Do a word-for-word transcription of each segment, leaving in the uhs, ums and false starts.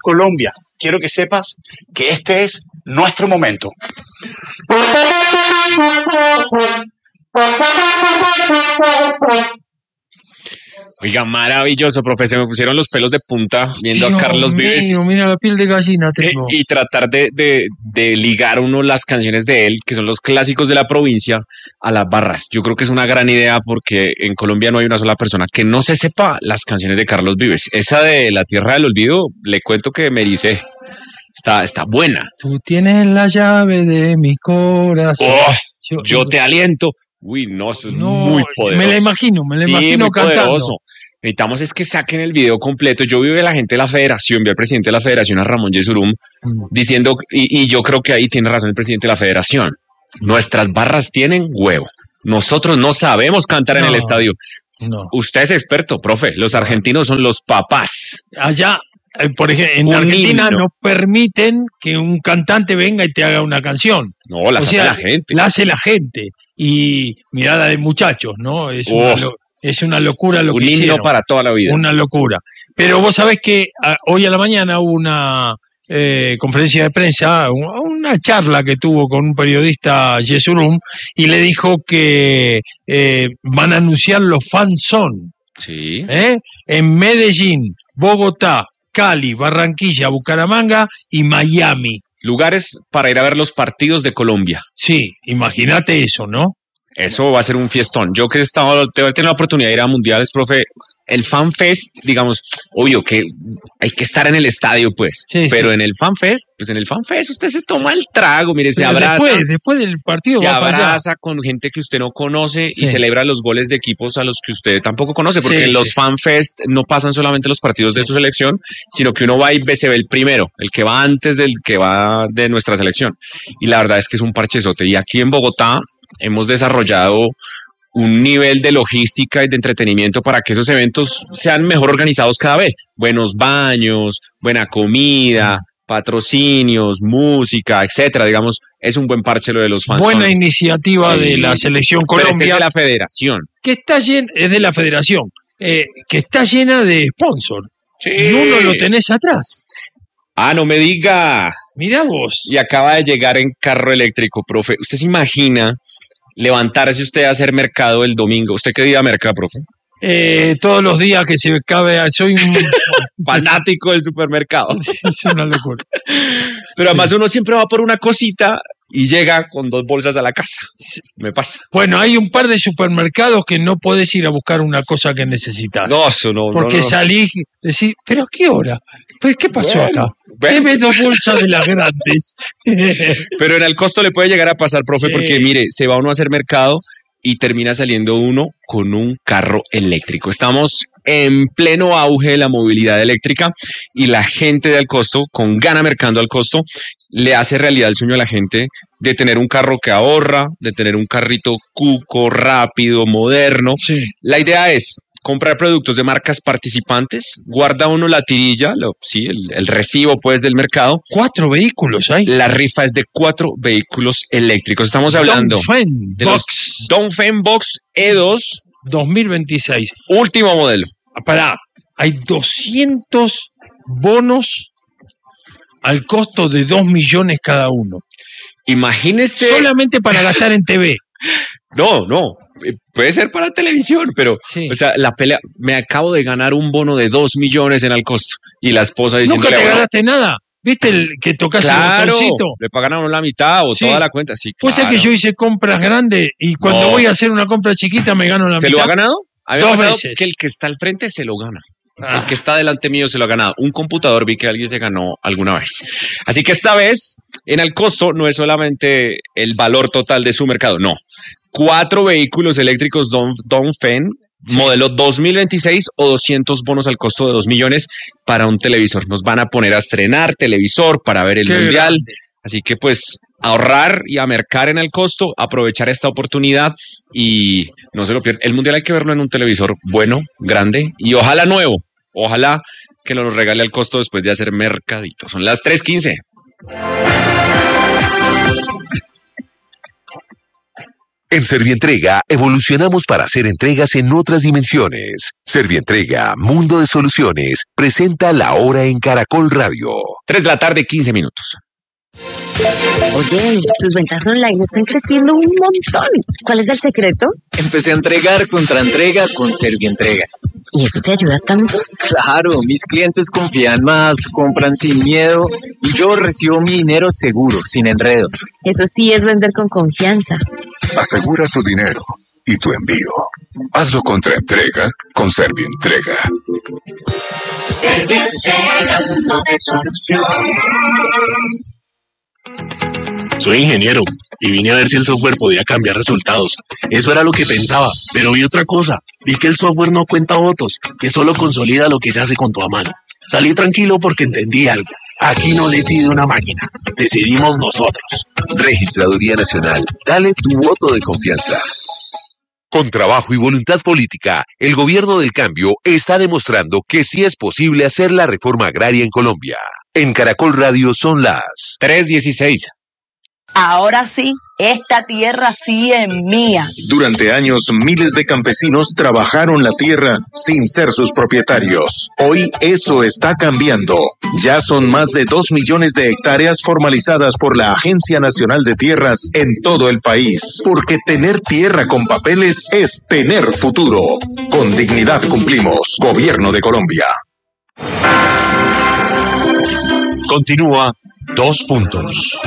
Colombia, quiero que sepas que este es nuestro momento. Oiga, maravilloso, profe, se me pusieron los pelos de punta viendo Dios a Carlos mío, Vives. Mira, la piel de gallina tengo. Y, y tratar de, de, de ligar uno las canciones de él, que son los clásicos de la provincia, a las barras. Yo creo que es una gran idea porque en Colombia no hay una sola persona que no se sepa las canciones de Carlos Vives. Esa de La Tierra del Olvido, le cuento que me dice, está, está buena. Tú tienes la llave de mi corazón. Oh, yo, yo te aliento. Uy, no, eso es no, muy poderoso. Me la imagino, me la sí, imagino muy cantando. Poderoso. Necesitamos es que saquen el video completo. Yo vi a la gente de la federación, vi al presidente de la federación, a Ramón Yesurum, mm. diciendo, y, y yo creo que ahí tiene razón el presidente de la federación, nuestras barras tienen huevo. Nosotros no sabemos cantar no, en el estadio. No. Usted es experto, profe. Los argentinos son los papás. Allá, por ejemplo, en un Argentina himno. No permiten que un cantante venga y te haga una canción. No, la hace sea, la gente. La hace la gente. Y mirada de muchachos, ¿no? Es, oh, una, lo, es una locura lo un que himno hicieron. Para toda la vida. Una locura. Pero vos sabés que a, hoy a la mañana hubo una eh, conferencia de prensa, una charla que tuvo con un periodista, Yesurum, y le dijo que eh, van a anunciar los fanzón. Sí. ¿Eh? En Medellín, Bogotá, Cali, Barranquilla, Bucaramanga y Miami. Lugares para ir a ver los partidos de Colombia. Sí, imagínate eso, ¿no? Eso va a ser un fiestón. Yo que he estado, tengo la oportunidad de ir a mundiales, profe, el Fan Fest, digamos, obvio que hay que estar en el estadio, pues, sí, pero sí. en el Fan Fest, pues en el Fan Fest usted se toma el trago, mire, se pero abraza. Después, después del partido se va abraza con gente que usted no conoce sí. y celebra los goles de equipos a los que usted tampoco conoce, porque sí, en los sí. Fan Fest no pasan solamente los partidos de tu selección, sino que uno va y se ve el primero, el que va antes del que va de nuestra selección. Y la verdad es que es un parchezote. Y aquí en Bogotá hemos desarrollado un nivel de logística y de entretenimiento para que esos eventos sean mejor organizados cada vez. Buenos baños, buena comida, patrocinios, música, etcétera. Digamos, es un buen parche lo de los fans. Buena iniciativa sí, de la Selección Colombia. Pero este es de la federación. Que está llena, es de la federación, eh, que está llena de sponsors. Sí. Y uno lo tenés atrás. Ah, no me diga. Mirá vos. Y acaba de llegar en carro eléctrico, profe. ¿Usted se imagina levantarse usted a hacer mercado el domingo? ¿Usted qué día merca, profe? Eh, todos los días que se cabe, soy un fanático del supermercado. Sí, es una locura. Pero además sí. uno siempre va por una cosita y llega con dos bolsas a la casa. Sí. Me pasa. Bueno, hay un par de supermercados que no podés ir a buscar una cosa que necesitas. No, eso no. Porque no, no. salís y decís, ¿pero a qué hora? Pues, ¿qué pasó bueno, acá? Bueno. Deme dos bolsas de las grandes. Pero en el costo le puede llegar a pasar, profe, sí. porque mire, se va uno a hacer mercado y termina saliendo uno con un carro eléctrico. Estamos en pleno auge de la movilidad eléctrica y la gente de Alcosto, con Gana Mercando Alcosto, le hace realidad el sueño a la gente de tener un carro que ahorra, de tener un carrito cuco, rápido, moderno. Sí. La idea es comprar productos de marcas participantes, guarda uno la tirilla, lo, sí, el, el recibo pues del mercado. Cuatro vehículos hay. La rifa es de cuatro vehículos eléctricos. Estamos hablando Dongfeng de Box. los Dongfeng Box E dos dos mil veintiséis. Último modelo. Pará, hay doscientos bonos al costo de dos millones cada uno. Imagínese. Solamente para gastar en T V. No, no. Puede ser para televisión, pero, sí. o sea, la pelea, me acabo de ganar un bono de dos millones en Alcosto y la esposa diciendo. Nunca te ganaste nada. ¿Viste el que tocas claro, el botoncito? Le pagan a uno la mitad o sí. toda la cuenta, sí, Pues claro. es que yo hice compras grandes y cuando no. voy a hacer una compra chiquita me gano la ¿Se mitad. ¿Se lo ha ganado? A mí me Dos ha veces. Que el que está al frente se lo gana. Ah. El que está delante mío se lo ha ganado. Un computador vi que alguien se ganó alguna vez. Así que esta vez, en Alcosto, no es solamente el valor total de su mercado, no. Cuatro vehículos eléctricos Don, Dongfeng, sí. modelo dos mil veintiséis o doscientos bonos al costo de dos millones para un televisor. Nos van a poner a estrenar televisor para ver el Qué mundial. Grande. Así que pues ahorrar y a mercar en el costo, aprovechar esta oportunidad y no se lo pierdan. El mundial hay que verlo en un televisor bueno, grande y ojalá nuevo. Ojalá que nos lo regale al costo después de hacer mercadito. Son las tres quince. En Servientrega evolucionamos para hacer entregas en otras dimensiones. Servientrega, Mundo de Soluciones, presenta La Hora en Caracol Radio. tres de la tarde, quince minutos. Oye, tus ventas online están creciendo un montón. ¿Cuál es el secreto? Empecé a entregar contra entrega con Servientrega. ¿Y eso te ayuda tanto? Claro, mis clientes confían más, compran sin miedo y yo recibo mi dinero seguro, sin enredos. Eso sí es vender con confianza. Asegura tu dinero y tu envío. Hazlo contra entrega con Servientrega. Servientrega, Mundo de Soluciones. Soy ingeniero y vine a ver si el software podía cambiar resultados. Eso era lo que pensaba, pero vi otra cosa. Vi que el software no cuenta votos, que solo consolida lo que se hace con tu mano. Salí tranquilo porque entendí algo. Aquí no decide una máquina, decidimos nosotros. Registraduría Nacional, dale tu voto de confianza. Con trabajo y voluntad política, el gobierno del cambio está demostrando que sí es posible hacer la reforma agraria en Colombia. En Caracol Radio son las tres dieciséis. Ahora sí, esta tierra sí es mía. Durante años, miles de campesinos trabajaron la tierra sin ser sus propietarios. Hoy eso está cambiando. Ya son más de dos millones de hectáreas formalizadas por la Agencia Nacional de Tierras en todo el país. Porque tener tierra con papeles es tener futuro. Con dignidad cumplimos. Gobierno de Colombia. Continúa Dos Puntos.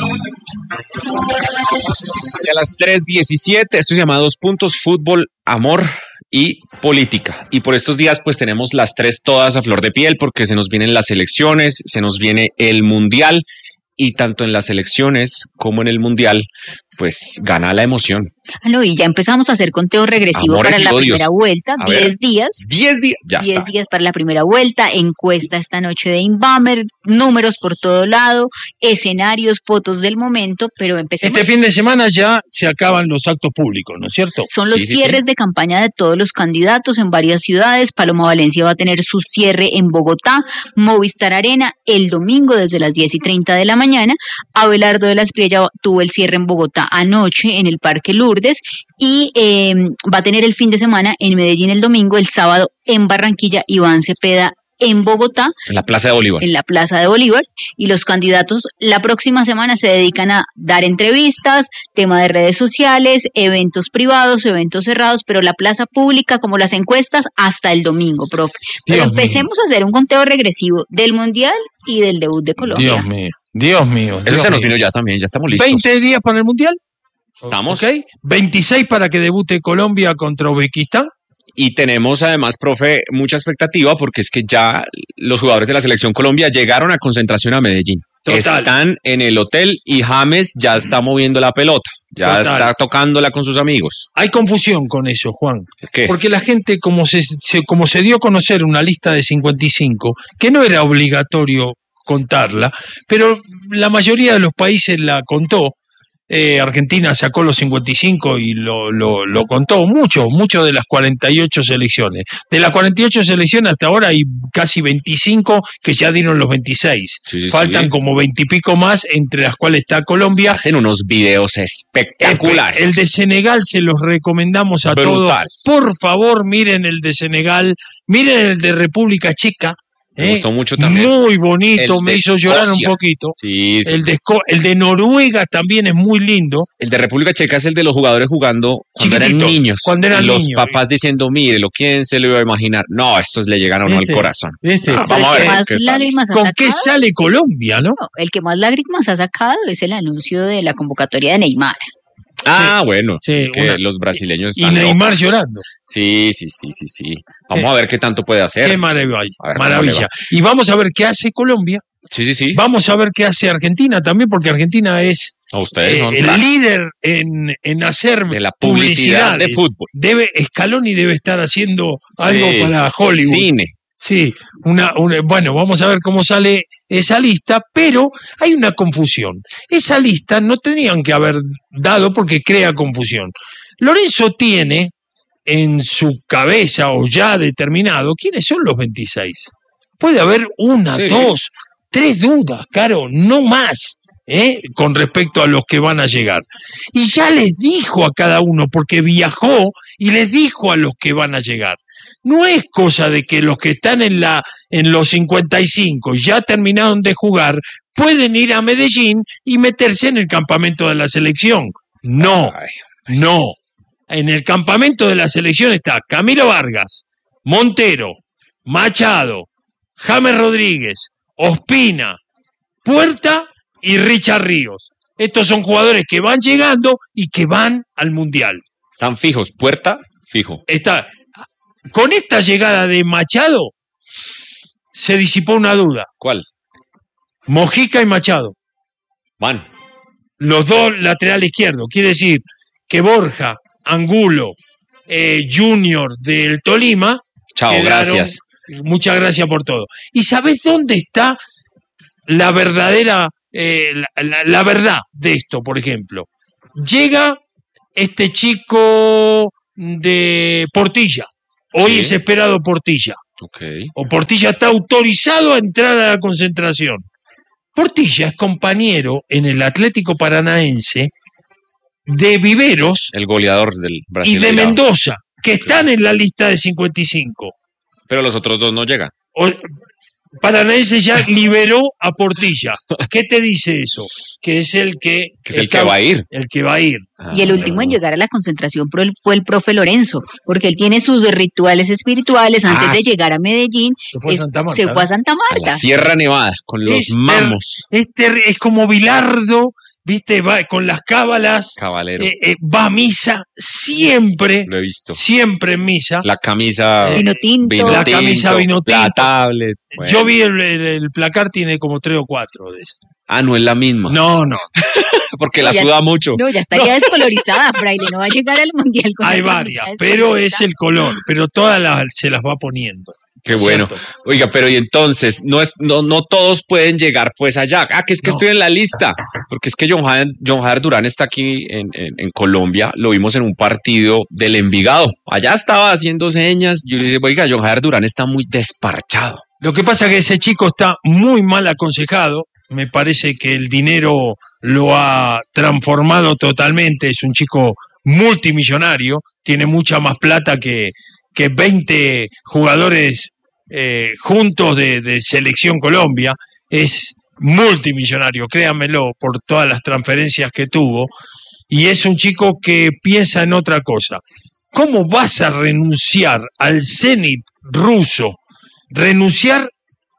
Y a las tres diecisiete, esto se llama Dos Puntos, fútbol, amor y política. Y por estos días pues tenemos las tres todas a flor de piel porque se nos vienen las elecciones, se nos viene el mundial y tanto en las elecciones como en el mundial pues gana la emoción. Ah, no, y ya empezamos a hacer conteo regresivo Amores para la odios. primera vuelta, diez días. diez días, ya diez está. días para la primera vuelta, encuesta esta noche de Inbamer, números por todo lado, escenarios, fotos del momento, pero empecemos. Este fin de semana ya se acaban los actos públicos, ¿no es cierto? Son los Sí, sí, cierres sí. de campaña de todos los candidatos en varias ciudades. Paloma Valencia va a tener su cierre en Bogotá, Movistar Arena, el domingo desde las diez y treinta de la mañana. Abelardo de la Espriella tuvo el cierre en Bogotá anoche en el Parque Lourdes y eh, va a tener el fin de semana en Medellín el domingo, el sábado en Barranquilla, Iván Cepeda en Bogotá, En la Plaza de Bolívar. en la Plaza de Bolívar, y los candidatos la próxima semana se dedican a dar entrevistas, tema de redes sociales, eventos privados, eventos cerrados, pero la plaza pública, como las encuestas, hasta el domingo, profe. Pero Dios empecemos a hacer un conteo regresivo del Mundial y del debut de Colombia. Dios mío, Dios mío. Eso Dios se nos mío. vino ya también, ya estamos listos. veinte días para el Mundial. Estamos. ¿Ok? veintiséis para que debute Colombia contra Uzbekistán. Y tenemos además, profe, mucha expectativa porque es que ya los jugadores de la Selección Colombia llegaron a concentración a Medellín. Total. Están en el hotel y James ya está moviendo la pelota, ya Total. está tocándola con sus amigos. Hay confusión con eso, Juan. ¿Qué? Porque la gente, como se, se- como se dio a conocer una lista de cincuenta y cinco, que no era obligatorio contarla, pero la mayoría de los países la contó. Eh, Argentina sacó los cincuenta y cinco y lo, lo, lo contó mucho, mucho de las cuarenta y ocho selecciones. De las cuarenta y ocho selecciones hasta ahora hay casi veinticinco que ya dieron los veintiséis. Sí, sí, Faltan sí. como veinte y pico más, entre las cuales está Colombia. Hacen unos videos espectaculares. El de Senegal se los recomendamos a todos. Brutal. Por favor, miren el de Senegal, miren el de República Checa. Me ¿eh? gustó mucho también. Muy bonito, El me de hizo llorar un Escocia. poquito. Sí, sí. El de, Esco- el de Noruega también es muy lindo. El de República Checa es el de los jugadores jugando cuando eran Chiquitito, niños. cuando eran y los niños. papás diciendo, mírelo, ¿quién se lo iba a imaginar? No, estos le llegan a uno ¿Viste? al corazón. ¿Viste? Ah, Pero vamos a el que ver más qué sale. lágrimas ha ¿Con qué sacado, sale Colombia, no? no, el que más lágrimas ha sacado es el anuncio de la convocatoria de Neymar. Ah, bueno, Sí, es que una- los brasileños Y están Neymar locos. llorando. Sí, sí, sí, sí, sí. Vamos Qué- a ver qué tanto puede hacer. Qué maravilla. A ver cómo le maravilla. va. Y vamos a ver qué hace Colombia. Sí, sí, sí. Vamos a ver qué hace Argentina también, porque Argentina es A ustedes eh, son el cracks líder en, en hacer de la publicidad de publicidades. fútbol. Debe, Scaloni debe estar haciendo algo Sí, para Hollywood. Cine. Sí, una, una- bueno, vamos a ver cómo sale esa lista, pero hay una confusión. Esa lista no tenían que haber dado porque crea confusión. Lorenzo tiene en su cabeza o ya determinado quiénes son los veintiséis. Puede haber una, Sí. dos, tres dudas, Caro, no más. ¿eh? Con respecto a los que van a llegar. Y ya les dijo a cada uno, porque viajó y les dijo a los que van a llegar. No es cosa de que los que están en, la, en los cincuenta y cinco ya terminaron de jugar, pueden ir a Medellín y meterse en el campamento de la selección. No, no. En el campamento de la selección está Camilo Vargas, Montero, Machado, James Rodríguez, Ospina, Puerta y Richard Ríos. Estos son jugadores que van llegando y que van al Mundial. Están fijos. Puerta, fijo. Está, con esta llegada de Machado se disipó una duda. ¿Cuál? Mojica y Machado. Van. Los dos laterales izquierdos. Quiere decir que Borja, Angulo, eh, Junior del Tolima. Chao, quedaron, gracias. Muchas gracias por todo. ¿Y sabés dónde está la verdadera, eh, la, la, la verdad de esto, por ejemplo? Llega este chico de Portilla. Hoy Sí. es esperado Portilla. Okay. O Portilla está autorizado a entrar a la concentración. Portilla es compañero en el Atlético Paranaense de Viveros El goleador del y Brasil. de Mendoza, que están en la lista de cincuenta y cinco. Pero los otros dos no llegan. O- Paranaense ya liberó a Portilla. ¿Qué te dice eso? Que es el que... Que es el está- que va a ir. El que va a ir. Y el último en llegar a la concentración fue el- fue el profe Lorenzo, porque él tiene sus rituales espirituales antes Ah, de sí. llegar a Medellín. Se fue a es- Santa Marta, se fue a Santa A Marta. la Sierra Nevada, con los Es ter- mamos. Es, ter- es como Bilardo, ¿viste? Va con las cábalas, Caballero. eh, eh, va a misa siempre, Lo he visto. siempre en misa. La camisa. Vino tinto. vino La camisa vino tinto. La tablet. Bueno. Yo vi el, el- el placar, tiene como tres o cuatro de esos. Ah, no es la misma. No, no. Porque la Ya- suda mucho. No, ya estaría descolorizada, Fraile, no va a llegar al Mundial con Hay la camisa varias, pero es descolorizada. el color, pero todas las se las va poniendo. Qué bueno. ¿Cierto? Oiga, pero y entonces, no es, no, no todos pueden llegar pues allá. Ah, que es que No. estoy en la lista. Porque es que John Jader, John Jader Durán está aquí en, en, en Colombia. Lo vimos en un partido del Envigado. Allá estaba haciendo señas. Yo le dije, oiga, John Jader Durán está muy desparchado. Lo que pasa es que ese chico está muy mal aconsejado. Me parece que el dinero lo ha transformado totalmente. Es un chico multimillonario. Tiene mucha más plata que, que veinte jugadores eh, juntos de, de Selección Colombia. Es multimillonario, créanmelo, por todas las transferencias que tuvo. Y es un chico que piensa en otra cosa. ¿Cómo vas a renunciar al Zenit ruso? Renunciar,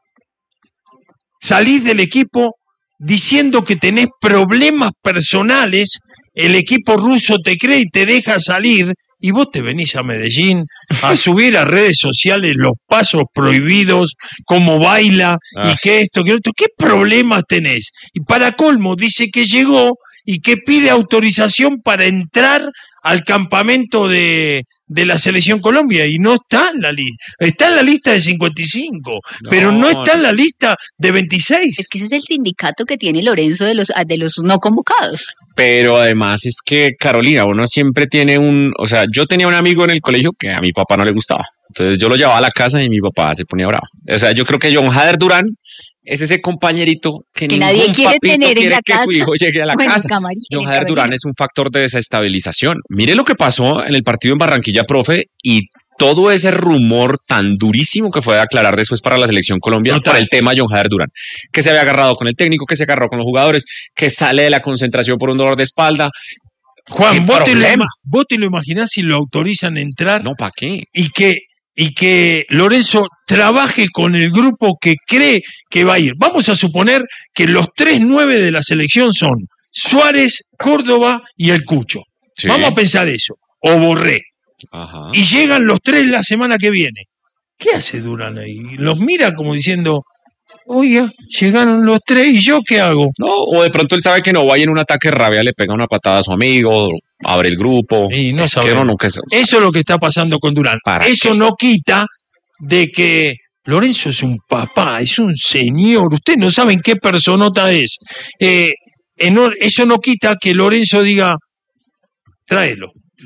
salir del equipo diciendo que tenés problemas personales, el equipo ruso te cree y te deja salir, y vos te venís a Medellín a subir a redes sociales los pasos prohibidos, cómo baila, Ah. y que esto, que esto, ¿qué problemas tenés? Y para colmo, dice que llegó y que pide autorización para entrar al campamento de, de la Selección Colombia, y no está en la lista. Está en la lista de cincuenta y cinco, pero no está en la lista de veintiséis. Es que ese es el sindicato que tiene Lorenzo de los, de los no convocados. Pero además es que, Carolina, uno siempre tiene un... O sea, yo tenía un amigo en el colegio que a mi papá no le gustaba. Entonces yo lo llevaba a la casa y mi papá se ponía bravo. O sea, yo creo que John Jader Durán es ese compañerito que, Que ningún nadie quiere papito tener en quiere la que casa. su hijo llegue a la O en el casa. camarín, en John el Jader camerino. Durán es un factor de desestabilización. Mire lo que pasó en el partido en Barranquilla, profe, y todo ese rumor tan durísimo que fue a aclarar después para la Selección Colombia Total. por el tema John Jader Durán, que se había agarrado con el técnico, que se agarró con los jugadores, que sale de la concentración por un dolor de espalda. Juan, ¿Qué vos te, lo, problema? ima- vos te lo imaginás si lo autorizan a entrar No, ¿para qué? y que y que Lorenzo trabaje con el grupo que cree que va a ir. Vamos a suponer que los tres nueve de la selección son Suárez, Córdoba y el Cucho. Sí. Vamos a pensar eso. O Borré. Ajá. Y llegan los tres la semana que viene. ¿Qué hace Durán ahí? Los mira como diciendo, oiga, llegaron los tres y yo qué hago. No, o de pronto él sabe que no va y en un ataque de rabia le pega una patada a su amigo, abre el grupo. Y no Es que sabemos. uno nunca sabe. Eso es lo que está pasando con Durán. ¿Para Eso no quita de que Lorenzo es un papá, es un señor. Ustedes no saben qué personota es. Eh, en or- eso no quita que Lorenzo diga, tráelo.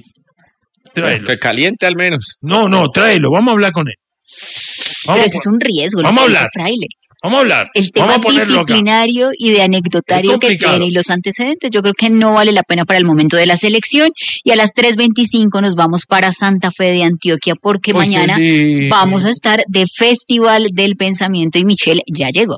Tráelo. Que caliente al menos. No, no, tráelo. Vamos a hablar con él. Pero Vamos, eso es un riesgo. lo vamos a que dice hablar. Fraile. Vamos a hablar. El tema Vamos a ponerlo acá. disciplinario y de anecdotario que tiene y los antecedentes, yo creo que no vale la pena para el momento de la selección. Y a las tres veinticinco nos vamos para Santa Fe de Antioquia, porque Uy, mañana qué vamos a estar de Festival del Pensamiento y Michelle ya llegó.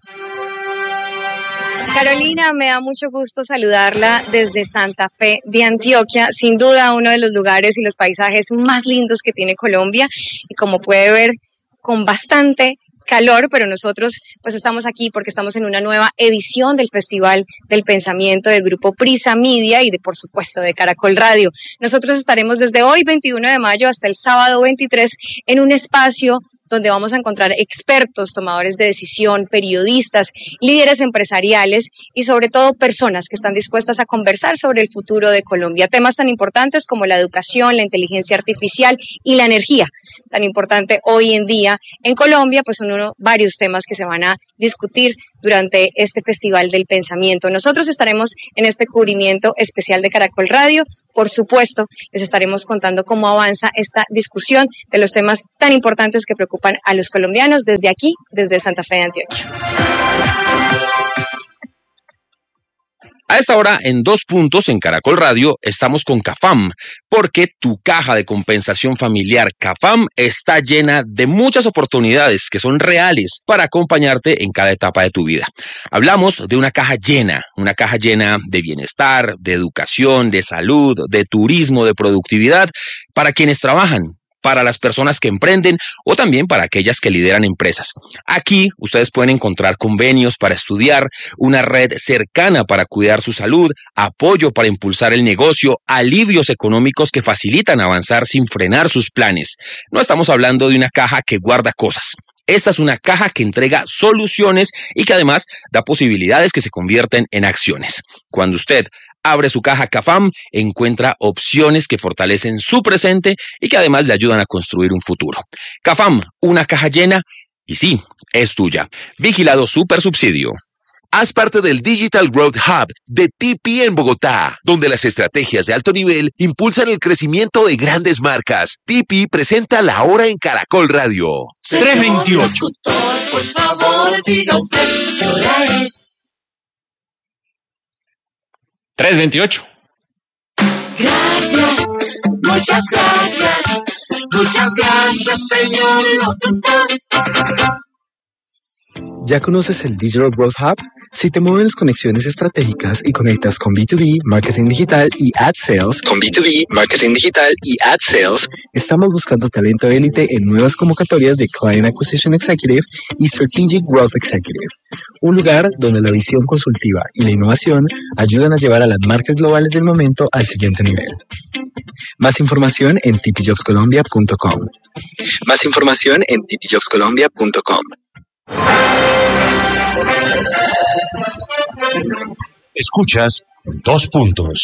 Carolina, me da mucho gusto saludarla desde Santa Fe de Antioquia, sin duda uno de los lugares y los paisajes más lindos que tiene Colombia, y como puede ver, con bastante calor, pero nosotros pues estamos aquí porque estamos en una nueva edición del Festival del Pensamiento del Grupo Prisa Media y de, por supuesto, de Caracol Radio. Nosotros estaremos desde hoy, veintiuno de mayo, hasta el sábado veintitrés, en un espacio donde vamos a encontrar expertos, tomadores de decisión, periodistas, líderes empresariales y sobre todo personas que están dispuestas a conversar sobre el futuro de Colombia. Temas tan importantes como la educación, la inteligencia artificial y la energía, tan importante hoy en día en Colombia, pues son uno, varios temas que se van a discutir durante este Festival del Pensamiento. Nosotros estaremos en este cubrimiento especial de Caracol Radio. Por supuesto, les estaremos contando cómo avanza esta discusión de los temas tan importantes que preocupan a los colombianos desde aquí, desde Santa Fe de Antioquia. A esta hora, en Dos Puntos, en Caracol Radio, estamos con CAFAM, porque tu caja de compensación familiar CAFAM está llena de muchas oportunidades que son reales para acompañarte en cada etapa de tu vida. Hablamos de una caja llena, una caja llena de bienestar, de educación, de salud, de turismo, de productividad, para quienes trabajan, para las personas que emprenden o también para aquellas que lideran empresas. Aquí ustedes pueden encontrar convenios para estudiar, una red cercana para cuidar su salud, apoyo para impulsar el negocio, alivios económicos que facilitan avanzar sin frenar sus planes. No estamos hablando de una caja que guarda cosas. Esta es una caja que entrega soluciones y que además da posibilidades que se convierten en acciones. Cuando usted abre su caja CAFAM, encuentra opciones que fortalecen su presente y que además le ayudan a construir un futuro. CAFAM, una caja llena y sí, es tuya. Vigilado Supersubsidio. Haz parte del Digital Growth Hub de T P en Bogotá, donde las estrategias de alto nivel impulsan el crecimiento de grandes marcas. T P presenta La Hora en Caracol Radio. tres veintiocho. Por favor, diga usted qué hora es. tres veintiocho. Gracias, muchas gracias, muchas gracias, señor locutor. ¿Ya conoces el Digital Growth Hub? Si te mueven las conexiones estratégicas y conectas con B dos B, marketing digital y ad sales, con B dos B, marketing digital y ad sales, estamos buscando talento élite en nuevas convocatorias de Client Acquisition Executive y Strategic Growth Executive. Un lugar donde la visión consultiva y la innovación ayudan a llevar a las marcas globales del momento al siguiente nivel. Más información en t p jobs colombia punto com. Más información en t p jobs colombia punto com. Escuchas Dos Puntos.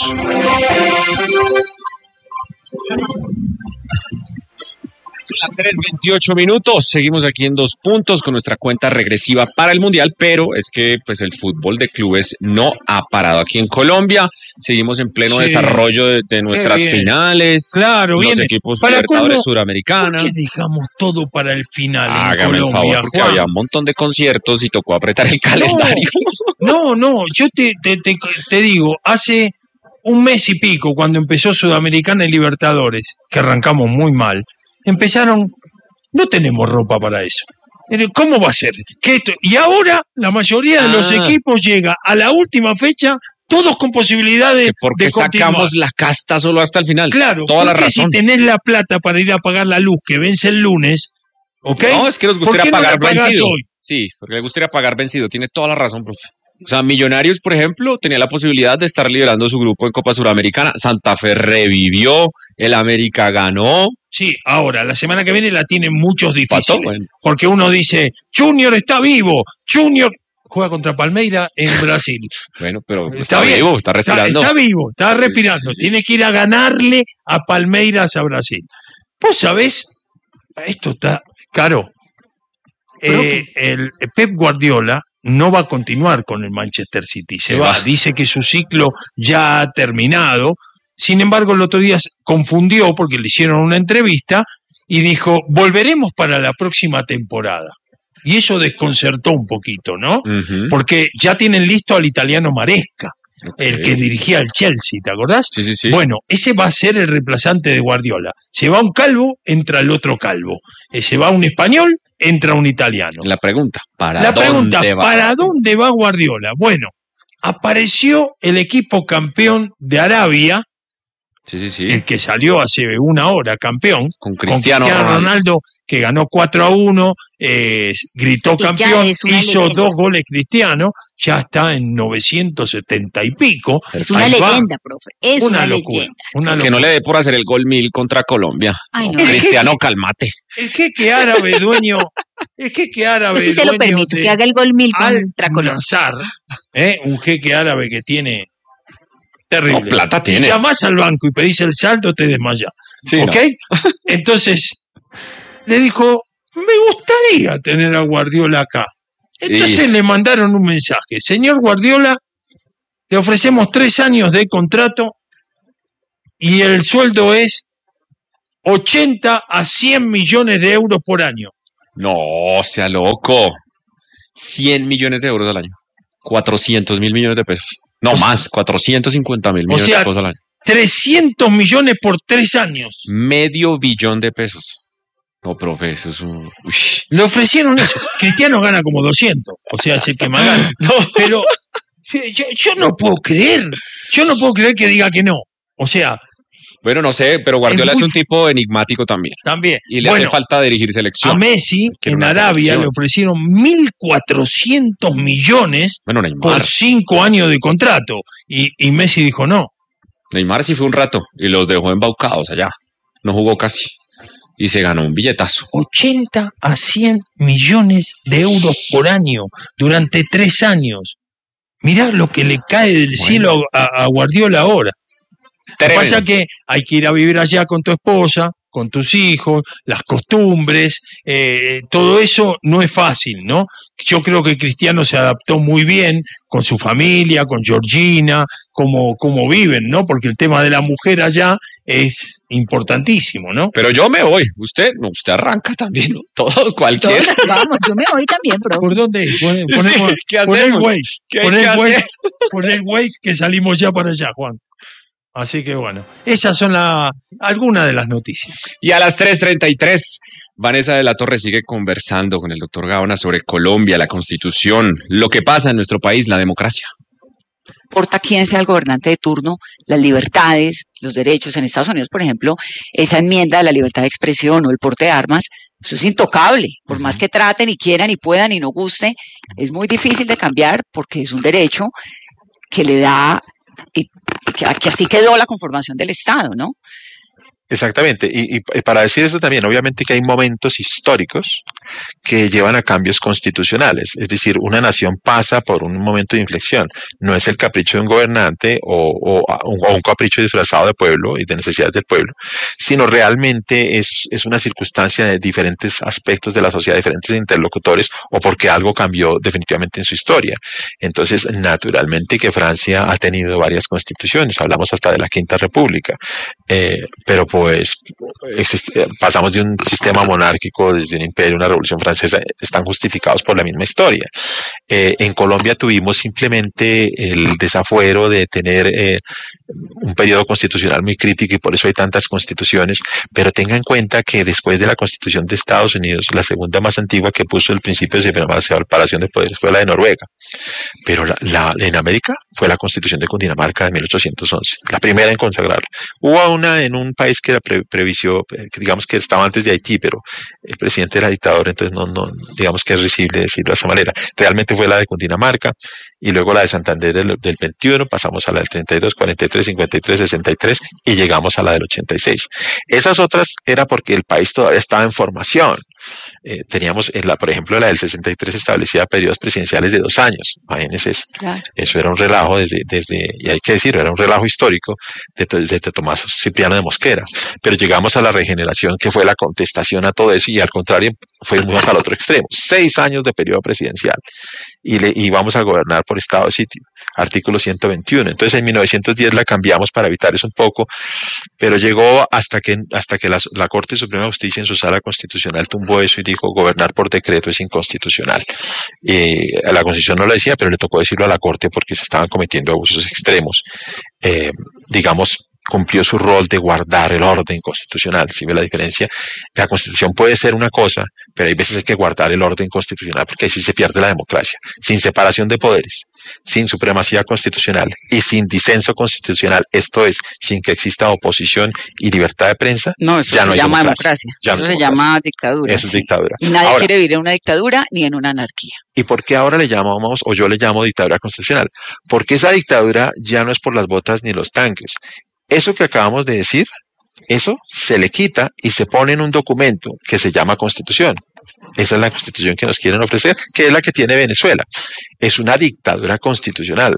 Son las tres veintiocho minutos. Seguimos aquí en Dos Puntos con nuestra cuenta regresiva para el Mundial, pero es que pues el fútbol de clubes no ha parado aquí en Colombia. Seguimos en pleno Sí. desarrollo de, de nuestras bien. finales. Claro, los viene. equipos Para Libertadores colmo, Suramericana. ¿Por qué dejamos todo para el final en Hágame el Colombia, favor, porque Juan? había un montón de conciertos y tocó apretar el calendario. No, no, yo te, te, te, te digo, hace un mes y pico, cuando empezó Sudamericana y Libertadores, que arrancamos muy mal, empezaron, no tenemos ropa para eso. Pero, ¿cómo va a ser? ¿Qué esto? Y ahora la mayoría de los Ah. equipos llega a la última fecha, todos con posibilidades Porque de continuar. sacamos la casta solo hasta el final. Claro, toda la porque razón. si tenés la plata para ir a pagar la luz que vence el lunes, ¿ok? No, es que nos ¿Por gustaría qué no pagar la pagás vencido. hoy? Sí, porque le gustaría pagar vencido. Tiene toda la razón, profe. O sea, Millonarios, por ejemplo, tenía la posibilidad de estar liderando su grupo en Copa Suramericana. Santa Fe revivió, el América ganó. Sí, ahora, la semana que viene la tienen muchos difíciles. Pató, bueno. Porque uno dice, Junior está vivo, Junior juega contra Palmeira en Brasil. Bueno, pero está, Está bien, vivo, está respirando. Está, está vivo, está respirando. Tiene que ir a ganarle a Palmeiras a Brasil. Vos sabés, esto está caro. Eh, el Pep Guardiola no va a continuar con el Manchester City, se, Se va. va. Dice que su ciclo ya ha terminado. Sin embargo, el otro día se confundió porque le hicieron una entrevista y dijo, volveremos para la próxima temporada. y eso desconcertó un poquito, ¿no? Ujú. Porque ya tienen listo al italiano Maresca, el que dirigía el Chelsea, ¿te acordás? Sí, sí, sí. Bueno, ese va a ser el reemplazante de Guardiola. Se va un calvo, entra el otro calvo. Eh, Se va un español, entra un italiano. La pregunta, ¿para La dónde pregunta, va? ¿para dónde va Guardiola? Bueno, apareció el equipo campeón de Arabia, Sí, sí, sí. el que salió hace una hora campeón, Con Cristiano Ronaldo. Ronaldo. que ganó cuatro a uno, eh, gritó Que ya campeón, es una hizo leyenda. dos goles Cristiano, ya está en novecientos setenta y pico. Es una Ahí va. leyenda, profe. Es una, locura, leyenda. una Que locura. no le dé por hacer el gol mil contra Colombia. Ay, no. Cristiano, cálmate. El jeque árabe dueño, el jeque árabe Yo sí se lo dueño permito, de que haga el gol mil Al contra Colombia. Nassr, ¿eh? Un jeque árabe que tiene terrible. No, plata Si tiene. llamás al banco y pedís el saldo, te desmayás. Sí, ¿Ok? Entonces, le dijo, me gustaría tener a Guardiola acá. Entonces Y- le mandaron un mensaje. Señor Guardiola, le ofrecemos tres años de contrato y el sueldo es ochenta a cien millones de euros por año. No, sea loco. cien millones de euros al año. cuatrocientos mil millones de pesos. No más, cuatrocientos cincuenta mil O millones sea, de pesos al año. trescientos millones por tres años. Medio billón de pesos. No, profe, eso es un... Uy. Le ofrecieron eso. Cristiano gana como doscientos. O sea, es el que más gana. Pero yo, yo no puedo creer. Yo no puedo creer que diga que no. O sea, Bueno, no sé, pero Guardiola Es es, muy un tipo enigmático también. también. Y le Bueno, hace falta dirigir a selección. Messi, Quiere en una Arabia, selección. le ofrecieron mil cuatrocientos millones Bueno, Neymar. por cinco años de contrato. Y, y Messi dijo no. Neymar sí fue un rato y los dejó embaucados allá. No jugó casi. Y se ganó un billetazo. ochenta a cien millones de euros por año durante tres años. Mirá lo que le cae del cielo a, a Guardiola ahora. Lo que Tremendo. pasa es que hay que ir a vivir allá con tu esposa, con tus hijos, las costumbres, eh, todo eso no es fácil, ¿no? Yo creo que Cristiano se adaptó muy bien con su familia, con Georgina, como, como viven, ¿no? Porque el tema de la mujer allá es importantísimo, ¿no? Pero yo me voy. Usted, no, usted arranca también, ¿no? Todos, cualquiera. Todos, vamos, yo me voy también, profe. ¿Por dónde? Pon, pon- Sí, pon- ¿qué pon el hacemos? Waze, ¿Qué hay pon que el Waze, hacer? pon el Waze que salimos ya para allá, Juan. Así que bueno, esas son la, algunas de las noticias. Y a las tres treinta y tres, Vanessa de la Torre sigue conversando con el doctor Gaona sobre Colombia, la Constitución, lo que pasa en nuestro país, la democracia. No importa quién sea el gobernante de turno, las libertades, los derechos. En Estados Unidos, por ejemplo, esa enmienda de la libertad de expresión o el porte de armas, eso es intocable. Por más que traten y quieran y puedan y no guste, es muy difícil de cambiar porque es un derecho que le da, y que, que así quedó la conformación del Estado, ¿no? Exactamente, y, y- y para decir eso también, obviamente que hay momentos históricos que llevan a cambios constitucionales, es decir, una nación pasa por un momento de inflexión, no es el capricho de un gobernante o, o a- o un capricho disfrazado de pueblo y de necesidades del pueblo, sino realmente es, es una circunstancia de diferentes aspectos de la sociedad, diferentes interlocutores o porque algo cambió definitivamente en su historia. Entonces, naturalmente que Francia ha tenido varias constituciones, hablamos hasta de la Quinta República, eh, pero pues existe- pasamos de un sistema monárquico, desde un imperio, una revolución francesa, están justificados por la misma historia. Eh, en Colombia tuvimos simplemente el desafuero de tener eh, un periodo constitucional muy crítico y por eso hay tantas constituciones, pero tenga en cuenta que después de la Constitución de Estados Unidos, la segunda más antigua que puso el principio de separación de poderes fue la de Noruega, pero la, la- en América fue la Constitución de Cundinamarca de mil ochocientos once, la primera en consagrarla. Hubo una en un país que era pre- previsió, eh, que digamos que estaba antes de Haití, pero el presidente era dictador, entonces no, no, digamos que es risible decirlo de esa manera. Realmente fue la de Cundinamarca y luego la de Santander del, del veintiuno, pasamos a la del treinta y dos, cuarenta y tres, cincuenta y tres, sesenta y tres y llegamos a la del ochenta y seis. Esas otras era porque el país todavía estaba en formación. Eh, teníamos, en la, por ejemplo, la del sesenta y tres establecía periodos presidenciales de dos años. Imagínense eso. Claro. Eso era un relajo desde, desde, y hay que decirlo, era un relajo histórico desde, desde Tomás Cipriano de Mosquera. Pero llegamos a la regeneración, que fue la contestación a todo eso, y al contrario, fuimos al otro extremo. Seis años de periodo presidencial. Y, le, y vamos a gobernar por estado de sitio. Artículo ciento veintiuno. Entonces en mil novecientos diez la cambiamos para evitar eso un poco, pero llegó hasta que, hasta que la, la Corte Suprema de Justicia en su sala constitucional tumbó tumbó eso y dijo gobernar por decreto es inconstitucional. Eh, la Constitución no lo decía, pero le tocó decirlo a la Corte porque se estaban cometiendo abusos extremos. Eh, digamos, cumplió su rol de guardar el orden constitucional. ¿Sí ve la diferencia? La Constitución puede ser una cosa, pero hay veces hay que guardar el orden constitucional porque ahí sí se pierde la democracia. Sin separación de poderes, sin supremacía constitucional y sin disenso constitucional, esto es, sin que exista oposición y libertad de prensa, no, eso ya se no hay llama democracia. democracia. Ya Eso no se hay llama democracia. dictadura. Eso es sí. dictadura. Y nadie Ahora, quiere vivir en una dictadura ni en una anarquía. ¿y por qué ahora le llamamos, o yo le llamo dictadura constitucional? Porque esa dictadura ya no es por las botas ni los tanques. Eso que acabamos de decir, eso se le quita y se pone en un documento que se llama Constitución. Esa es la Constitución que nos quieren ofrecer, que es la que tiene Venezuela. Es una dictadura constitucional,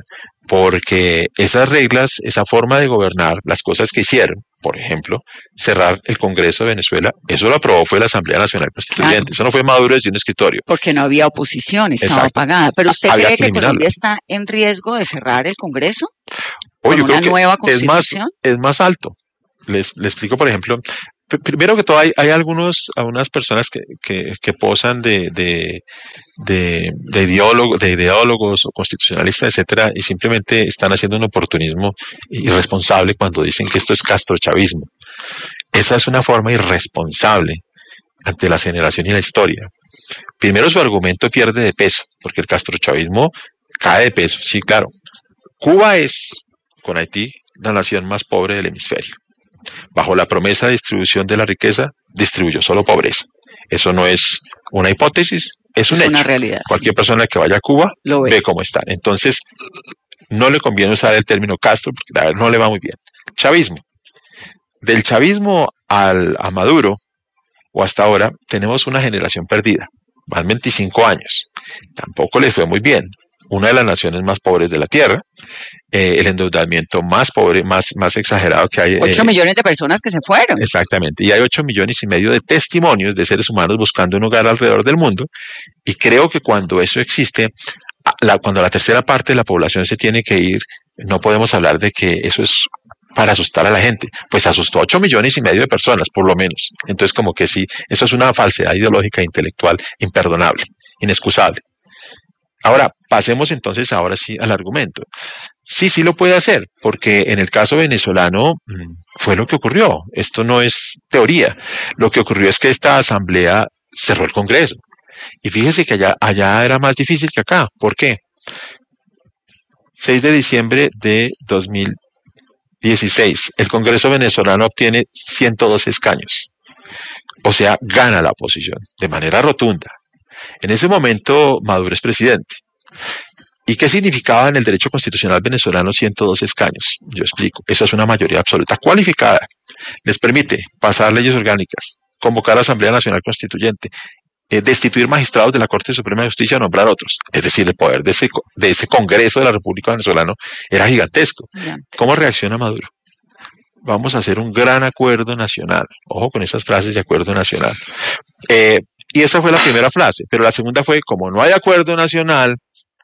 porque esas reglas, esa forma de gobernar, las cosas que hicieron, por ejemplo, cerrar el Congreso de Venezuela, eso lo aprobó fue la Asamblea Nacional Constituyente. Claro. Eso no fue Maduro desde un escritorio. Porque no había oposición, estaba Exacto. apagada. ¿Pero usted Había cree que que eliminarla. Colombia está en riesgo de cerrar el Congreso? Oye, yo ¿Con una creo que nueva es más, constitución? es más alto. Les, les explico, por ejemplo, pr- primero que todo hay, hay algunos, algunas personas que, que, que posan de, de, de, de, ideólogo, de ideólogos o constitucionalistas, etcétera, y simplemente están haciendo un oportunismo irresponsable cuando dicen que esto es castrochavismo. Esa es una forma irresponsable ante la generación y la historia. Primero, su argumento pierde de peso, porque el castrochavismo cae de peso. Sí, claro. Cuba es, con Haití, la nación más pobre del hemisferio. Bajo la promesa de distribución de la riqueza, distribuyó solo pobreza. Eso no es una hipótesis, es un Es hecho. una realidad, Cualquier sí. persona que vaya a Cuba Lo ve. ve cómo están. Entonces, no le conviene usar el término Castro porque la verdad no le va muy bien. Chavismo. Del chavismo al, a Maduro, o hasta ahora, tenemos una generación perdida. Van veinticinco años. Tampoco le fue muy bien. Una de las naciones más pobres de la Tierra, eh, el endeudamiento más pobre, más, más exagerado que hay. Ocho eh, millones de personas que se fueron. Exactamente, y hay ocho millones y medio de testimonios de seres humanos buscando un hogar alrededor del mundo, y creo que cuando eso existe, la, cuando la tercera parte de la población se tiene que ir, no podemos hablar de que eso es para asustar a la gente. Pues asustó a ocho millones y medio de personas, por lo menos. Entonces, como que sí, eso es una falsedad ideológica e intelectual imperdonable, inexcusable. Ahora, pasemos entonces ahora sí al argumento. Sí, sí lo puede hacer, porque en el caso venezolano fue lo que ocurrió. Esto no es teoría. Lo que ocurrió es que esta asamblea cerró el Congreso. Y fíjese que allá, allá era más difícil que acá. ¿Por qué? seis de diciembre de dos mil dieciséis. El Congreso venezolano obtiene ciento dos escaños. O sea, gana la oposición de manera rotunda. En ese momento, Maduro es presidente. ¿Y qué significaba en el derecho constitucional venezolano ciento dos escaños? Yo explico. Eso es una mayoría absoluta cualificada. Les permite pasar leyes orgánicas, convocar a la Asamblea Nacional Constituyente, eh, destituir magistrados de la Corte Suprema de Justicia, nombrar otros. Es decir, el poder de ese, de ese Congreso de la República Venezolana era gigantesco. ¿Cómo reacciona Maduro? Vamos a hacer un gran acuerdo nacional. Ojo con esas frases de acuerdo nacional. Eh, y esa fue la primera frase, pero la segunda fue, como no hay acuerdo nacional,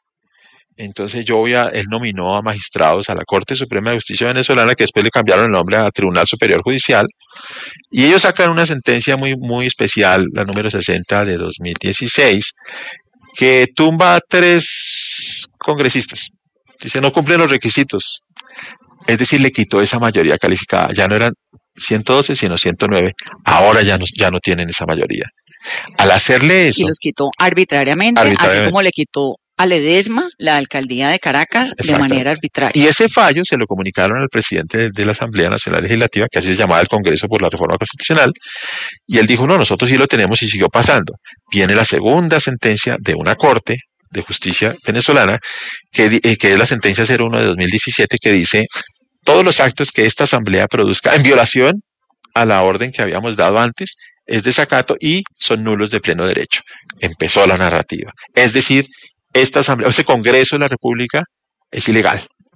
entonces yo voy a, él nominó a magistrados a la Corte Suprema de Justicia venezolana, que después le cambiaron el nombre a Tribunal Superior Judicial, y ellos sacan una sentencia muy, muy especial, la número sesenta de dos mil dieciséis, que tumba a tres congresistas. Dice, no cumplen los requisitos. Es decir, le quitó esa mayoría calificada. Ya no eran ciento doce, sino ciento nueve. Ahora ya no, ya no tienen esa mayoría. Al hacerle eso... Y los quitó arbitrariamente, arbitrariamente. así como le quitó a Ledesma la alcaldía de Caracas de manera arbitraria. Y ese fallo se lo comunicaron al presidente de, de la Asamblea Nacional Legislativa, que así se llamaba el Congreso por la Reforma Constitucional, y él dijo, no, nosotros sí lo tenemos, y siguió pasando. Viene la segunda sentencia de una corte de justicia venezolana, que, eh, que es la sentencia cero uno de dos mil diecisiete, que dice, todos los actos que esta Asamblea produzca en violación a la orden que habíamos dado antes, es desacato y son nulos de pleno derecho. Empezó la narrativa. Es decir, esta asamblea, este Congreso de la República es ilegal.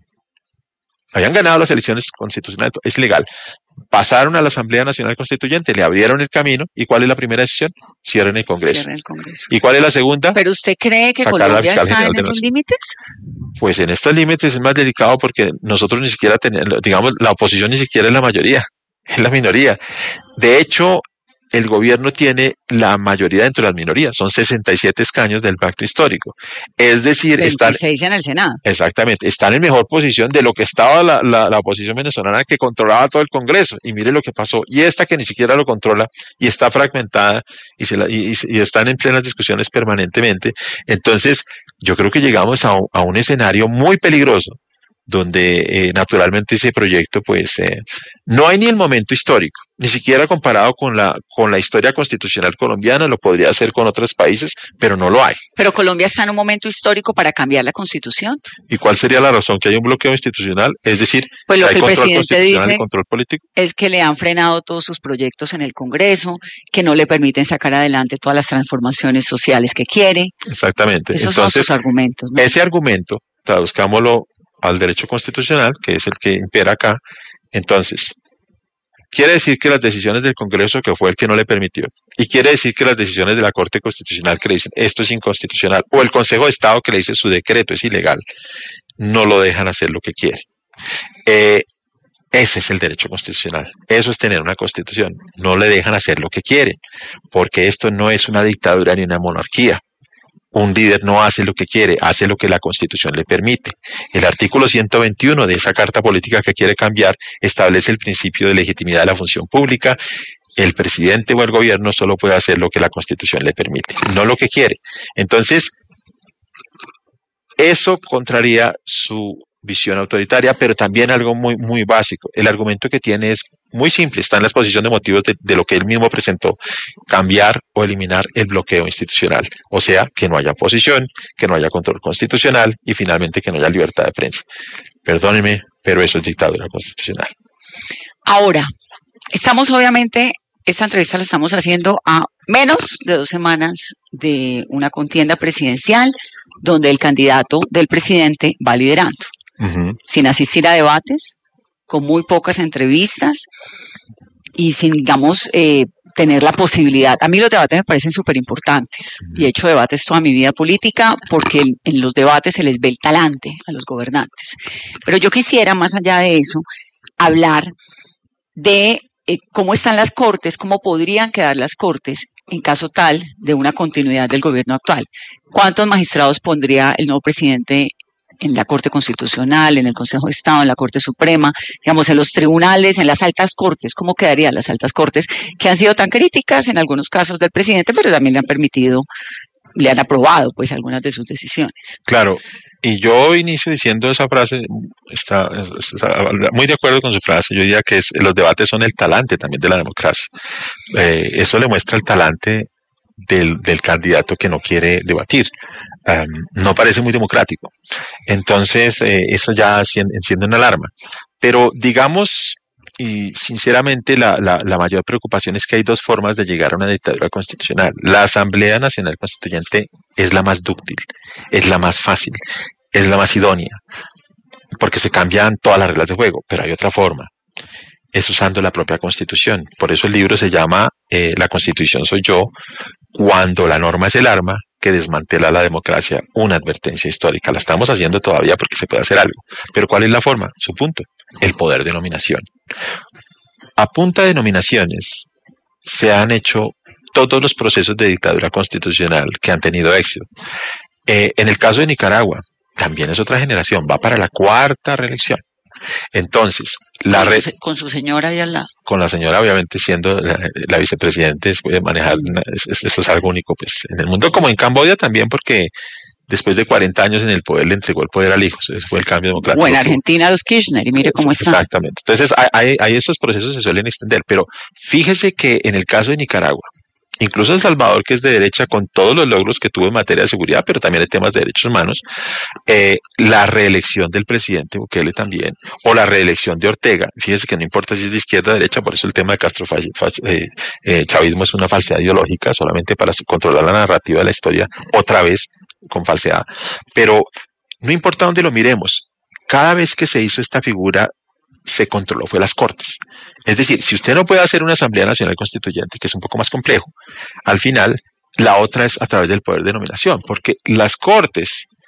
Habían ganado las elecciones constitucionales, es ilegal. Pasaron a la Asamblea Nacional Constituyente, le abrieron el camino. ¿Y cuál es la primera decisión? Cierren el Congreso. Cierren el Congreso. ¿Y cuál es la segunda? ¿Pero usted cree que Sacar a la Colombia fiscal está general en de esos los- límites? Pues en estos límites es más delicado porque nosotros ni siquiera tenemos, digamos, la oposición ni siquiera es la mayoría, es la minoría. De hecho, el gobierno tiene la mayoría dentro de las minorías, son sesenta y siete escaños del pacto histórico. Es decir, están, veintiséis en el Senado. Exactamente, están en mejor posición de lo que estaba la, la, la oposición venezolana, que controlaba todo el Congreso, y mire lo que pasó, y esta que ni siquiera lo controla y está fragmentada y, se la, y, y, y están en plenas discusiones permanentemente. Entonces, yo creo que llegamos a, a un escenario muy peligroso, donde eh, naturalmente ese proyecto, pues, eh, no hay ni el momento histórico, ni siquiera comparado con la, con la historia constitucional colombiana, lo podría hacer con otros países, pero no lo hay. Pero Colombia está en un momento histórico para cambiar la Constitución. ¿Y cuál sería la razón? ¿Que hay un bloqueo institucional? Es decir, pues lo que que hay el control presidente constitucional dice y control político. Es que le han frenado todos sus proyectos en el Congreso, que no le permiten sacar adelante todas las transformaciones sociales que quiere. Exactamente. Esos Entonces, son sus argumentos, ¿no? Ese argumento, traduzcámoslo al derecho constitucional, que es el que impera acá. Entonces, quiere decir que las decisiones del Congreso, que fue el que no le permitió, y quiere decir que las decisiones de la Corte Constitucional, que le dicen esto es inconstitucional, o el Consejo de Estado, que le dice su decreto es ilegal, no lo dejan hacer lo que quiere. Eh, ese es el derecho constitucional. Eso es tener una constitución. No le dejan hacer lo que quiere, porque esto no es una dictadura ni una monarquía. Un líder no hace lo que quiere, hace lo que la Constitución le permite. El artículo ciento veintiuno de esa Carta Política que quiere cambiar establece el principio de legitimidad de la función pública. El presidente o el gobierno solo puede hacer lo que la Constitución le permite, no lo que quiere. Entonces, eso contraría su visión autoritaria, pero también algo muy, muy básico. El argumento que tiene es muy simple, está en la exposición de motivos de, de lo que él mismo presentó: cambiar o eliminar el bloqueo institucional. O sea, que no haya oposición, que no haya control constitucional y finalmente que no haya libertad de prensa. Perdónenme, pero eso es dictadura constitucional. Ahora, estamos obviamente, esta entrevista la estamos haciendo a menos de dos semanas de una contienda presidencial donde el candidato del presidente va liderando. Uh-huh. Sin asistir a debates, con muy pocas entrevistas y sin, digamos, eh, tener la posibilidad. A mí los debates me parecen súper importantes uh-huh. y he hecho debates toda mi vida política porque en, en los debates se les ve el talante a los gobernantes. Pero yo quisiera, más allá de eso, hablar de eh, cómo están las Cortes, cómo podrían quedar las Cortes en caso tal de una continuidad del gobierno actual. ¿Cuántos magistrados pondría el nuevo presidente en la Corte Constitucional, en el Consejo de Estado, en la Corte Suprema, digamos, en los tribunales, en las altas cortes? ¿Cómo quedarían las altas cortes que han sido tan críticas en algunos casos del presidente, pero también le han permitido, le han aprobado pues algunas de sus decisiones? Claro, y yo inicio diciendo esa frase, está, está muy de acuerdo con su frase. Yo diría que es, los debates son el talante también de la democracia. Eh, eso le muestra el talante del, del candidato que no quiere debatir. Um, no parece muy democrático. Entonces, eh, eso ya enciende una alarma. Pero digamos, y sinceramente, la, la, la mayor preocupación es que hay dos formas de llegar a una dictadura constitucional. La Asamblea Nacional Constituyente es la más dúctil, es la más fácil, es la más idónea, porque se cambian todas las reglas de juego. Pero hay otra forma, es usando la propia Constitución. Por eso el libro se llama eh, La Constitución soy yo, cuando la norma es el arma que desmantela la democracia, una advertencia histórica. La estamos haciendo todavía porque se puede hacer algo. Pero ¿cuál es la forma? Su punto, el poder de nominación. A punta de nominaciones se han hecho todos los procesos de dictadura constitucional que han tenido éxito. Eh, en el caso de Nicaragua, también es otra generación, va para la cuarta reelección. Entonces, la con, red, su, con su señora ahí al lado. Con la señora, obviamente, siendo la, la vicepresidente, puede manejar, eso es algo único, pues, en el mundo, como en Camboya también, porque después de cuarenta años en el poder le entregó el poder al hijo. Ese fue el cambio democrático. O en Argentina los Kirchner, y mire cómo está. Exactamente. Entonces, hay, hay esos procesos se suelen extender, pero fíjese que en el caso de Nicaragua, incluso El Salvador, que es de derecha, con todos los logros que tuvo en materia de seguridad, pero también en temas de derechos humanos, eh, la reelección del presidente Bukele también, o la reelección de Ortega, fíjese que no importa si es de izquierda o derecha, por eso el tema de Castro eh, eh, chavismo es una falsedad ideológica, solamente para controlar la narrativa de la historia, otra vez con falsedad. Pero no importa dónde lo miremos, cada vez que se hizo esta figura, se controló, fue las Cortes. Es decir, si usted no puede hacer una Asamblea Nacional Constituyente, que es un poco más complejo, al final la otra es a través del poder de nominación, porque las Cortes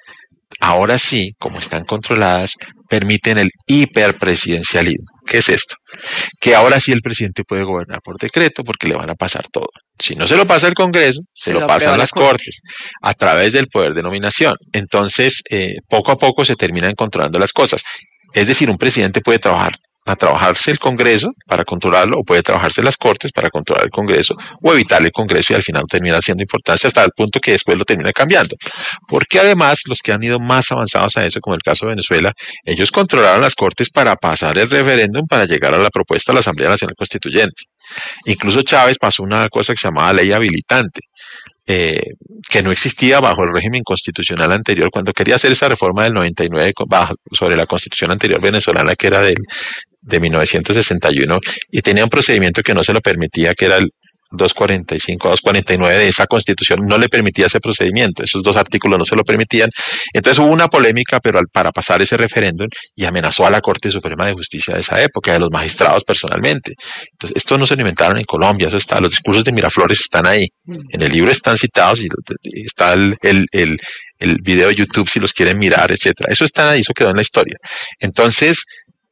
ahora sí, como están controladas, permiten el hiperpresidencialismo. ¿Qué es esto? Que ahora sí el presidente puede gobernar por decreto porque le van a pasar todo. Si no se lo pasa el Congreso, se, se lo, lo pasan las Cortes a través del poder de nominación. Entonces, eh, poco a poco se terminan controlando las cosas. Es decir, un presidente puede trabajar a trabajarse el Congreso para controlarlo, o puede trabajarse las Cortes para controlar el Congreso, o evitar el Congreso y al final termina siendo importancia hasta el punto que después lo termina cambiando. Porque además los que han ido más avanzados a eso, como el caso de Venezuela, ellos controlaron las Cortes para pasar el referéndum para llegar a la propuesta de la Asamblea Nacional Constituyente. Incluso Chávez pasó una cosa que se llamaba ley habilitante, eh, que no existía bajo el régimen constitucional anterior. Cuando quería hacer esa reforma del noventa y nueve bajo, sobre la constitución anterior venezolana, que era del de mil novecientos sesenta y uno, y tenía un procedimiento que no se lo permitía, que era el doscientos cuarenta y cinco, doscientos cuarenta y nueve de esa constitución, no le permitía ese procedimiento, esos dos artículos no se lo permitían. Entonces hubo una polémica pero al, para pasar ese referéndum, y amenazó a la Corte Suprema de Justicia de esa época, de los magistrados personalmente. Entonces esto no se lo inventaron en Colombia, eso está, los discursos de Miraflores están ahí, en el libro están citados, y está el, el, el, el video de YouTube si los quieren mirar, etcétera. Eso está ahí, eso quedó en la historia. Entonces,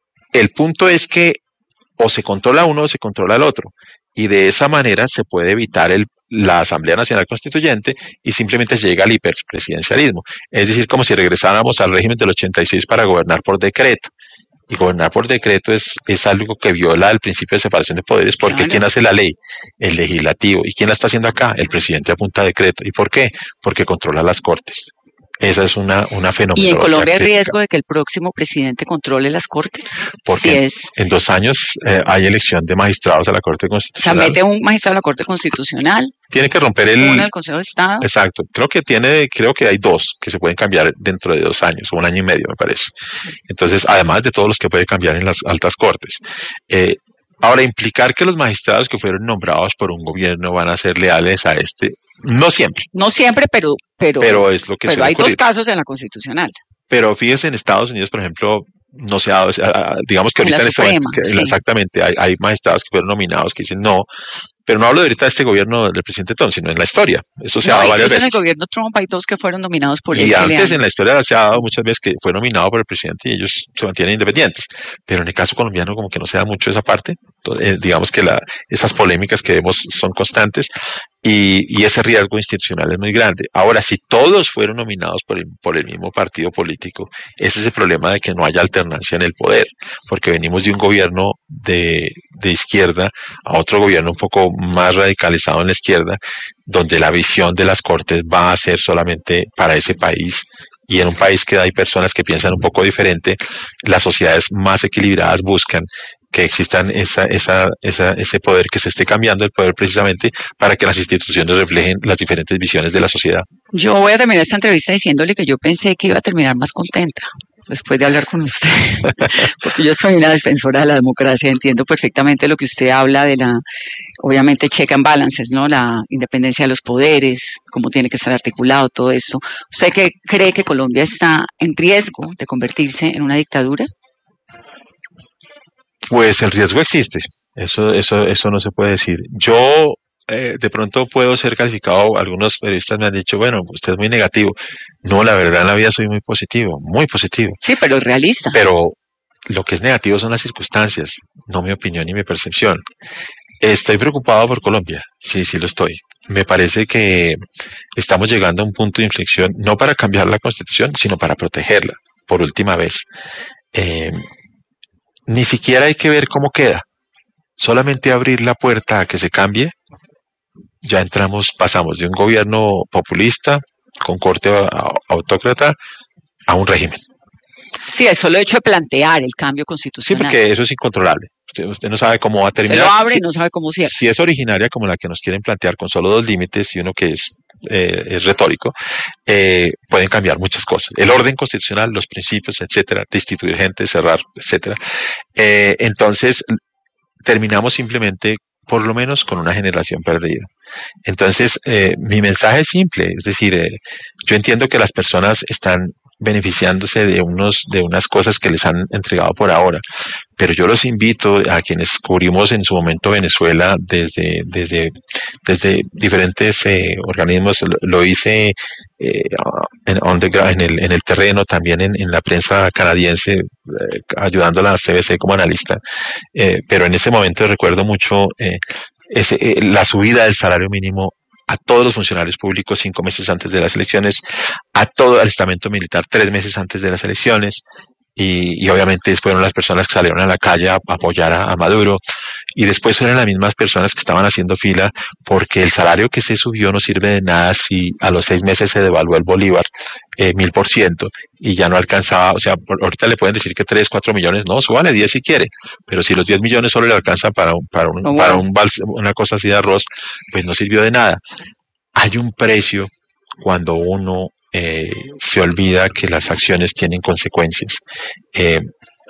el punto es que o se controla uno o se controla el otro, y de esa manera se puede evitar el, la Asamblea Nacional Constituyente y simplemente se llega al hiperpresidencialismo. Es decir, como si regresáramos al régimen del ochenta y seis para gobernar por decreto. Y gobernar por decreto es, es algo que viola el principio de separación de poderes, porque claro. ¿Quién hace la ley? El legislativo. ¿Y quién la está haciendo acá? El presidente apunta a decreto. ¿Y por qué? Porque controla las Cortes. Esa es una, una fenomenología. ¿Y en Colombia hay riesgo de que el próximo presidente controle las Cortes? Porque si es... en dos años eh, hay elección de magistrados a la Corte Constitucional. O sea, mete un magistrado a la Corte Constitucional. Tiene que romper el... Uno del Consejo de Estado. Exacto. Creo que tiene, creo que hay dos que se pueden cambiar dentro de dos años, o un año y medio, me parece. Sí. Entonces, además de todos los que puede cambiar en las altas Cortes. Eh, Ahora, implicar que los magistrados que fueron nombrados por un gobierno van a ser leales a este, no siempre. No siempre, pero pero, pero es lo que pero hay ocurrir. dos casos en la Constitucional. Pero fíjese, en Estados Unidos, por ejemplo, no se ha dado, digamos que ahorita en, en este momento, que, sí. exactamente, hay, hay magistrados que fueron nominados que dicen no, pero no hablo de ahorita de este gobierno del presidente Trump, sino en la historia. Eso se no, ha dado varias veces. En el gobierno Trump hay dos que fueron nominados por él. Y antes en la historia se ha dado muchas veces que fue nominado por el presidente y ellos se mantienen independientes. Pero en el caso colombiano como que no se da mucho esa parte. Entonces, eh, digamos que la, esas polémicas que vemos son constantes y, y ese riesgo institucional es muy grande. Ahora, si todos fueron nominados por el, por el mismo partido político, ese es el problema de que no haya alternancia en el poder, porque venimos de un gobierno de, de izquierda a otro gobierno un poco más radicalizado en la izquierda, donde la visión de las Cortes va a ser solamente para ese país, y en un país que hay personas que piensan un poco diferente, las sociedades más equilibradas buscan que existan esa, esa, esa, ese poder, que se esté cambiando el poder precisamente para que las instituciones reflejen las diferentes visiones de la sociedad. Yo voy a terminar esta entrevista diciéndole que yo pensé que iba a terminar más contenta después de hablar con usted, porque yo soy una defensora de la democracia, entiendo perfectamente lo que usted habla de la, obviamente, check and balances, ¿no? La independencia de los poderes, cómo tiene que estar articulado todo eso. ¿Usted qué cree que Colombia está en riesgo de convertirse en una dictadura? Pues el riesgo existe, eso, eso, eso no se puede decir. Yo eh, de pronto puedo ser calificado, algunos periodistas me han dicho, bueno, usted es muy negativo. No, la verdad en la vida soy muy positivo, muy positivo. Sí, pero realista. Pero lo que es negativo son las circunstancias, no mi opinión ni mi percepción. Estoy preocupado por Colombia, sí, sí lo estoy. Me parece que estamos llegando a un punto de inflexión, no para cambiar la Constitución, sino para protegerla, por última vez. Eh, Ni siquiera hay que ver cómo queda. Solamente abrir la puerta a que se cambie, ya entramos, pasamos de un gobierno populista con corte autócrata a un régimen. Sí, el solo hecho de plantear el cambio constitucional. Sí, porque eso es incontrolable. Usted, usted no sabe cómo va a terminar. Se lo abre y no sabe cómo cierra. Si es originaria como la que nos quieren plantear con solo dos límites y uno que es Eh, es retórico, eh, pueden cambiar muchas cosas. El orden constitucional, los principios, etcétera, destituir gente, cerrar, etcétera. Eh, entonces, terminamos simplemente, por lo menos, con una generación perdida. Entonces, eh, mi mensaje es simple, es decir, eh, yo entiendo que las personas están beneficiándose de unos, de unas cosas que les han entregado por ahora, pero yo los invito a quienes cubrimos en su momento Venezuela desde, desde, desde diferentes eh, organismos, lo, lo hice eh, en, on the, en, el, en el terreno, también en, en la prensa canadiense, eh, ayudando a la C B C como analista, eh, pero en ese momento recuerdo mucho eh, ese, eh, la subida del salario mínimo a todos los funcionarios públicos cinco meses antes de las elecciones, a todo el estamento militar tres meses antes de las elecciones, y, y obviamente fueron las personas que salieron a la calle a, a apoyar a, a Maduro, y después eran las mismas personas que estaban haciendo fila porque el salario que se subió no sirve de nada si a los seis meses se devaluó el bolívar eh, mil por ciento y ya no alcanzaba, o sea, por, ahorita le pueden decir que tres, cuatro millones, no, súbale diez si quiere, pero si los diez millones solo le alcanzan para, un, para, un, oh, wow. para un vals, una cosa así de arroz, pues no sirvió de nada. Hay un precio cuando uno eh, se olvida que las acciones tienen consecuencias. Eh,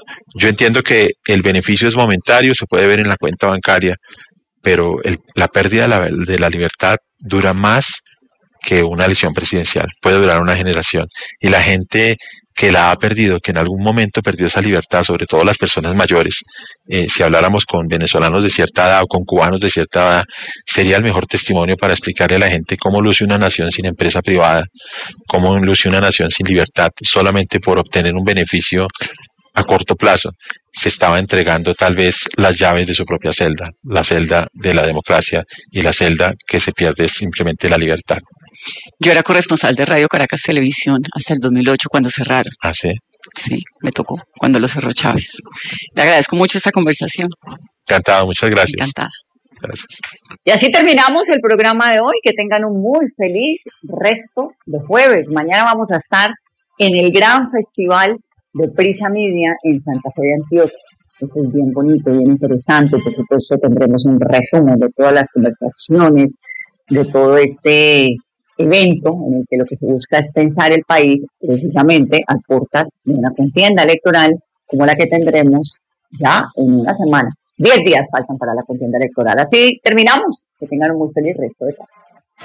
yo entiendo que el beneficio es momentario, se puede ver en la cuenta bancaria, pero el, la pérdida de la, de la libertad dura más que una elección presidencial, puede durar una generación. Y la gente que la ha perdido, que en algún momento perdió esa libertad, sobre todo las personas mayores, eh, si habláramos con venezolanos de cierta edad o con cubanos de cierta edad, sería el mejor testimonio para explicarle a la gente cómo luce una nación sin empresa privada, cómo luce una nación sin libertad, solamente por obtener un beneficio a corto plazo. Se estaba entregando tal vez las llaves de su propia celda, la celda de la democracia y la celda que se pierde es simplemente la libertad. Yo era corresponsal de Radio Caracas Televisión hasta el dos mil ocho cuando cerraron. ¿Ah, sí? Sí, me tocó cuando lo cerró Chávez. Le agradezco mucho esta conversación. Encantado, muchas gracias. Encantada. Gracias. Y así terminamos el programa de hoy. Que tengan un muy feliz resto de jueves. Mañana vamos a estar en el gran festival de Prisa Media en Santa Fe de Antioquia. Eso es bien bonito, bien interesante. Por supuesto tendremos un resumen de todas las conversaciones, de todo este evento en el que lo que se busca es pensar el país precisamente a puertas de una contienda electoral como la que tendremos ya en una semana. Diez días faltan para la contienda electoral. Así terminamos. Que tengan un muy feliz resto de tarde.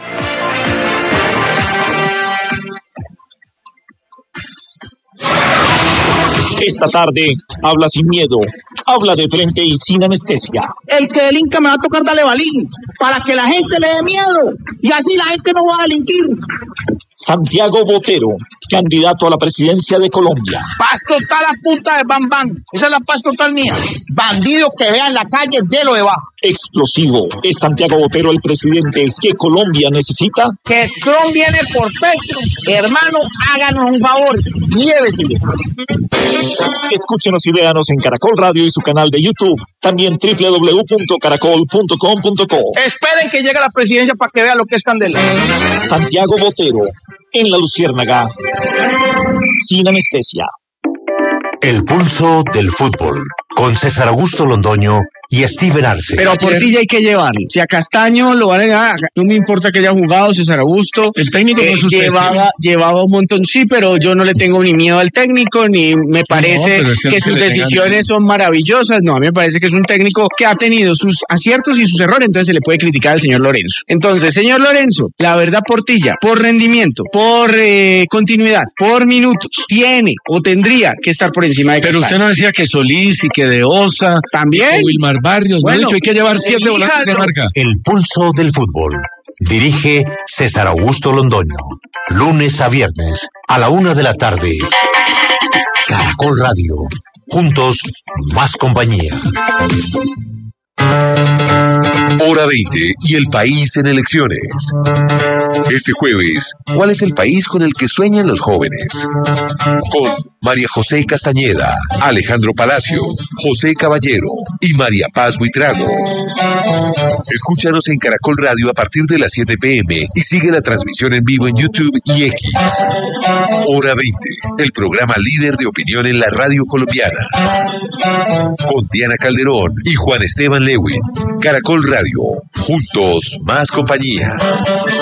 Esta tarde, habla sin miedo, habla de frente y sin anestesia. El que delinca me va a tocar darle balín, para que la gente le dé miedo, y así la gente no va a delinquir. Santiago Botero, candidato a la presidencia de Colombia. Paz total a punta de bam bam, esa es la paz total mía. Bandido que vea en la calle, délo de bajo. Explosivo, ¿es Santiago Botero el presidente que Colombia necesita? Que Trump viene por Petro, hermano, háganos un favor, lléveselo. Escúchenos y véanos en Caracol Radio y su canal de YouTube, también doble u doble u doble u punto caracol punto com punto co. Esperen que llegue la presidencia para que vean lo que es candela. Santiago Botero, en La Luciérnaga, sin anestesia. El pulso del fútbol, con César Augusto Londoño y Steven Arce. Pero a Portilla hay que llevarlo. Si a Castaño lo van a ganar, no me importa que haya jugado César Augusto. El técnico eh, no es usted, llevaba, llevaba un montón, sí, pero yo no le tengo ni miedo al técnico, ni me parece no, es que, que sus decisiones son maravillosas. No, a mí me parece que es un técnico que ha tenido sus aciertos y sus errores, entonces se le puede criticar al señor Lorenzo. Entonces, señor Lorenzo, la verdad, Portilla, por rendimiento, por eh, continuidad, por minutos, tiene o tendría que estar por encima de Castaño. Pero usted no decía que Solís y que De Osa, también Wilmar Barrios, bueno, no, dicho, hay que llevar siete volantes de marca. El pulso del fútbol. Dirige César Augusto Londoño. Lunes a viernes a la una de la tarde. Caracol Radio. Juntos, más compañía. Hora veinte y el país en elecciones. Este jueves, ¿cuál es el país con el que sueñan los jóvenes? Con María José Castañeda, Alejandro Palacio, José Caballero y María Paz Buitrago. Escúchanos en Caracol Radio a partir de las siete pe eme y sigue la transmisión en vivo en YouTube y X. Hora veinte, el programa líder de opinión en la radio colombiana. Con Diana Calderón y Juan Esteban Lewin. Caracol Radio. Juntos, más compañía.